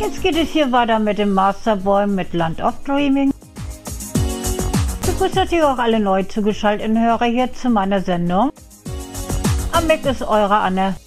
Jetzt geht es hier weiter mit dem Masterboy mit Land of Dreaming. Ich begrüße natürlich auch alle neu zugeschalteten Hörer hier zu meiner Sendung. Am Mic ist eure Anne.